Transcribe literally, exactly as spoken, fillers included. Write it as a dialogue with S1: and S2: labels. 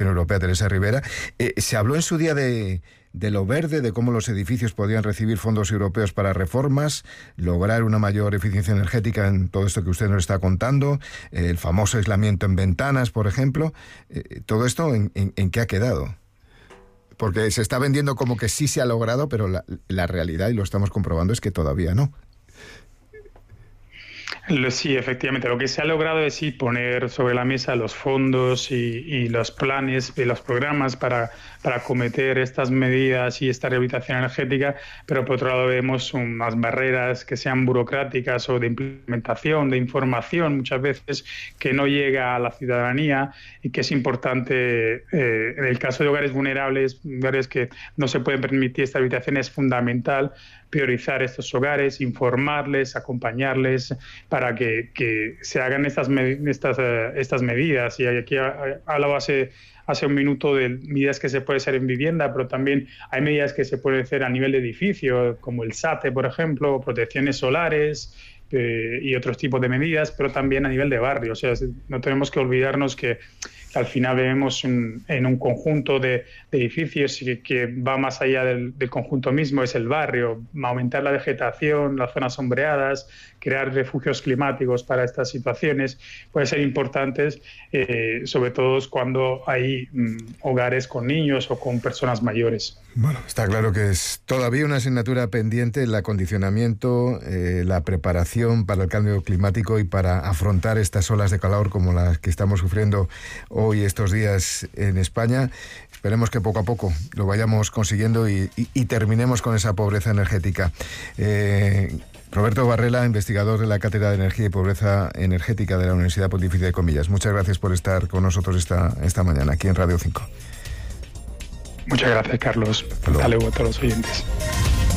S1: Unión Europea, Teresa Ribera. Eh, se habló en su día de, de lo verde, de cómo los edificios podían recibir fondos europeos para reformas, lograr una mayor eficiencia energética en todo esto que usted nos está contando, eh, el famoso aislamiento en ventanas, por ejemplo. Eh, ¿Todo esto en, en, en qué ha quedado? Porque se está vendiendo como que sí se ha logrado, pero la, la realidad, y lo estamos comprobando, es que todavía no.
S2: Sí, efectivamente. Lo que se ha logrado es sí poner sobre la mesa los fondos y, y los planes y los programas para, para acometer estas medidas y esta rehabilitación energética, pero por otro lado vemos unas barreras que sean burocráticas o de implementación, de información muchas veces que no llega a la ciudadanía y que es importante. Eh, en el caso de hogares vulnerables, hogares que no se pueden permitir esta rehabilitación, es fundamental priorizar estos hogares, informarles, acompañarles para que, que se hagan estas, estas, uh, estas medidas. Y aquí hablaba hace, hace un minuto de medidas que se pueden hacer en vivienda, pero también hay medidas que se pueden hacer a nivel de edificio, como el SATE, por ejemplo, protecciones solares eh, y otros tipos de medidas, pero también a nivel de barrio. O sea, no tenemos que olvidarnos que al final vemos un, en un conjunto de, de edificios que, que va más allá del, del conjunto mismo, es el barrio, aumentar la vegetación, las zonas sombreadas, crear refugios climáticos para estas situaciones, pueden ser importantes, eh, sobre todo cuando hay mm, hogares con niños o con personas mayores.
S1: Bueno, está claro que es todavía una asignatura pendiente el acondicionamiento, eh, la preparación para el cambio climático y para afrontar estas olas de calor como las que estamos sufriendo hoy, estos días en España. Esperemos que poco a poco lo vayamos consiguiendo y, y, y terminemos con esa pobreza energética. Eh, Roberto Varela, investigador de la Cátedra de Energía y Pobreza Energética de la Universidad Pontificia de Comillas. Muchas gracias por estar con nosotros esta, esta mañana aquí en Radio cinco.
S2: Muchas gracias, Carlos. Hasta luego a todos los oyentes.